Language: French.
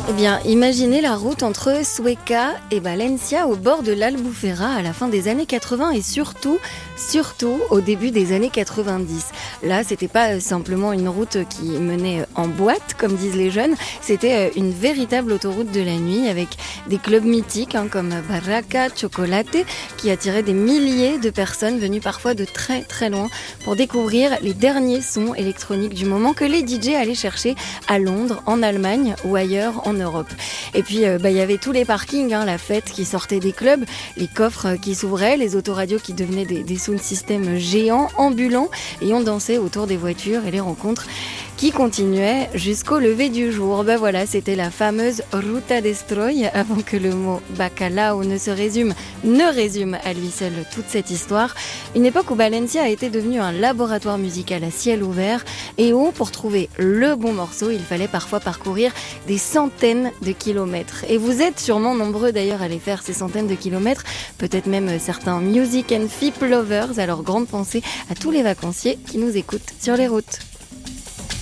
Eh bien, imaginez la route entre Sueca et Valencia au bord de l'Albufera à la fin des années 80 et surtout au début des années 90. Là, c'était pas simplement une route qui menait en boîte, comme disent les jeunes, c'était une véritable autoroute de la nuit avec des clubs mythiques comme Barraca, Chocolate, qui attiraient des milliers de personnes venues parfois de très très loin pour découvrir les derniers sons électroniques du moment que les DJ allaient chercher à Londres, en Allemagne ou ailleurs en Europe. Et puis il y avait tous les parkings, la fête qui sortait des clubs, les coffres qui s'ouvraient, les autoradios qui devenaient des sound systems géants, ambulants, et on dansait autour des voitures et les rencontres qui continuaient jusqu'au lever du jour. Voilà, c'était la fameuse Ruta Destroy, avant que le mot bacalao ne résume à lui seul toute cette histoire. Une époque où Valencia a été devenue un laboratoire musical à ciel ouvert et où, pour trouver le bon morceau, il fallait parfois parcourir des centaines de kilomètres. Et vous êtes sûrement nombreux d'ailleurs à aller faire ces centaines de kilomètres, peut-être même certains music and fip lovers, alors grande pensée à tous les vacanciers qui nous écoutent sur les routes.